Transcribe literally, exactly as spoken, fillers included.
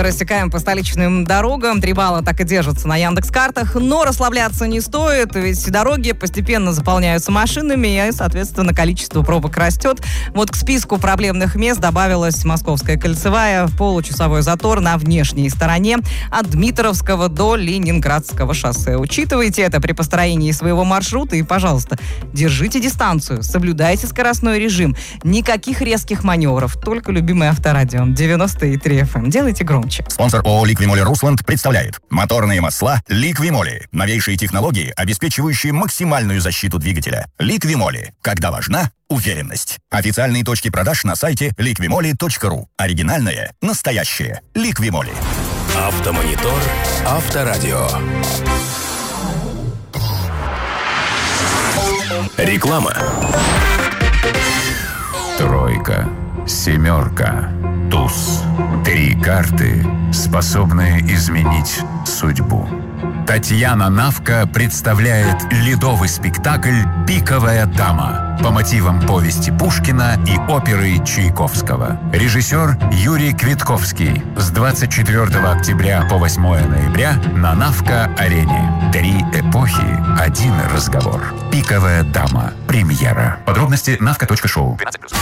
Рассекаем по столичным дорогам. Три балла так и держатся на Яндекс.Картах. Но расслабляться не стоит, ведь дороги постепенно заполняются машинами, и, соответственно, количество пробок растет. Вот к списку проблемных мест добавилась Московская кольцевая, получасовой затор на внешней стороне от Дмитровского до Ленинградского шоссе. Учитывайте это при построении своего маршрута и, пожалуйста, держите дистанцию, соблюдайте скоростной режим. Никаких резких маневров, только любимое авторадио девяносто и три эф эм. Делайте громче. Спонсор ООО «Ликвимоли Русланд» представляет моторные масла «Ликвимоли». Новейшие технологии, обеспечивающие максимальную защиту двигателя. «Ликвимоли». Когда важна уверенность. Официальные точки продаж на сайте ликвимоли точка ру. Оригинальное, настоящее. «Ликвимоли». Автомонитор. Авторадио. Реклама. Тройка, семерка, туз. Три карты, способные изменить судьбу. Татьяна Навка представляет ледовый спектакль «Пиковая дама» по мотивам повести Пушкина и оперы Чайковского. Режиссер Юрий Квитковский. С двадцать четвёртого октября по восьмое ноября на Навка-арене. Три эпохи, один разговор. «Пиковая дама». Премьера. Подробности навка точка шоу.